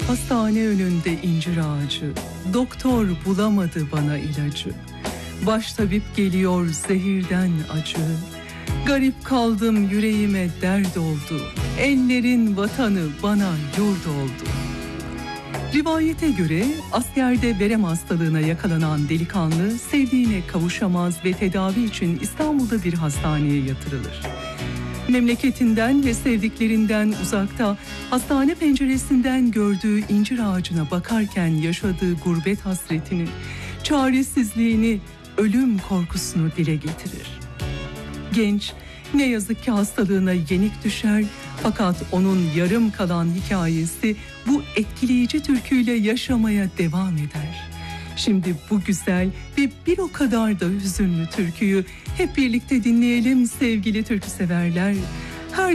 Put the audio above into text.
hastane önünde incir ağacı, doktor bulamadı bana ilacı. Baştabip geliyor zehirden acı. Garip kaldım yüreğime dert oldu. Ellerin vatanı bana yurt oldu. Rivayete göre askerde verem hastalığına yakalanan delikanlı sevdiğine kavuşamaz ve tedavi için İstanbul'da bir hastaneye yatırılır. Memleketinden ve sevdiklerinden uzakta hastane penceresinden gördüğü incir ağacına bakarken yaşadığı gurbet hasretini, çaresizliğini, ölüm korkusunu dile getirir. Genç ne yazık ki hastalığına yenik düşer, fakat onun yarım kalan hikayesi bu etkileyici türküyle yaşamaya devam eder. Şimdi bu güzel ve bir o kadar da hüzünlü türküyü hep birlikte dinleyelim sevgili türküseverler.